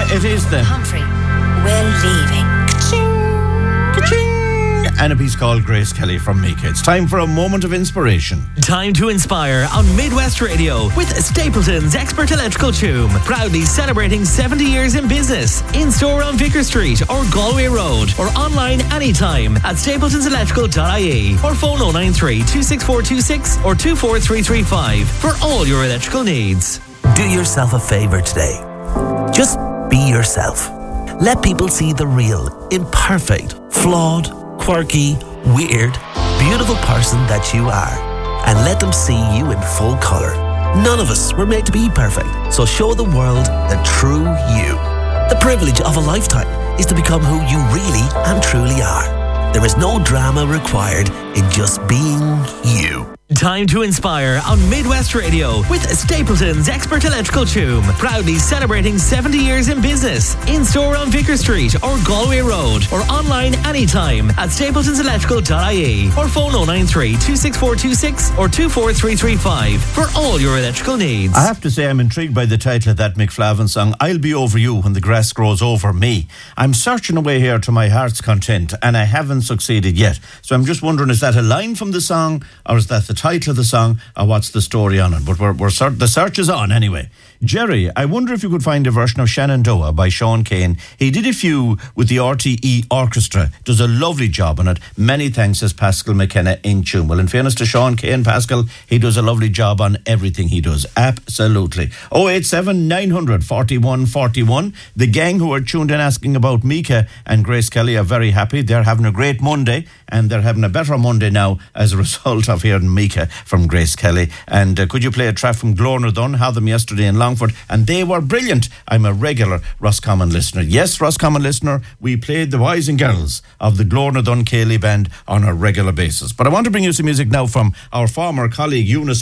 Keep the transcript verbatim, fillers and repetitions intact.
Mika, it is the Humphrey, we're leaving. Ka-ching, ka-ching. And a piece called Grace Kelly from Mika. It's time for a moment of inspiration. Time to inspire on Midwest Radio with Stapleton's Expert Electrical Tune. Proudly celebrating seventy years in business. In store on Vicar Street or Galway Road, or online anytime at stapletons electrical dot I E, or phone oh nine three, two six four two six or two four three three five for all your electrical needs. Do yourself a favour today. Just be yourself. Let people see the real, imperfect, flawed, quirky, weird, beautiful person that you are, and let them see you in full colour. None of us were made to be perfect, so show the world the true you. The privilege of a lifetime is to become who you really and truly are. There is no drama required in just being you. Time to inspire on Midwest Radio with Stapleton's Expert Electrical Tune. Proudly celebrating seventy years in business. In store on Vicar Street or Galway Road, or online anytime at stapletons electrical dot I E, or phone oh nine three, two six four two six or two four three three five for all your electrical needs. I have to say I'm intrigued by the title of that Mick Flavin song, I'll Be Over You When the Grass Grows Over Me. I'm searching away here to my heart's content and I haven't succeeded yet. So I'm just wondering, is that a line from the song, or is that the title of the song, or what's the story on it? But we're, we're the search is on anyway. Jerry, I wonder if you could find a version of Shenandoah by Sean Kane. He did a few with the R T E Orchestra. Does a lovely job on it. Many thanks, says Pascal McKenna in tune. Well, in fairness to Sean Kane, Pascal, he does a lovely job on everything he does. Absolutely. oh eight seven, nine hundred, forty-one forty-one. The gang who are tuned in asking about Mika and Grace Kelly are very happy. They're having a great Monday, and they're having a better Monday now as a result of hearing Mika from Grace Kelly. And uh, could you play a track from Glornerdun? Had them yesterday in Long. And they were brilliant. I'm a regular Roscommon listener. Yes, Roscommon listener, we played the boys and girls of the Glornerdun Céilí Band on a regular basis. But I want to bring you some music now from our former colleague Eunice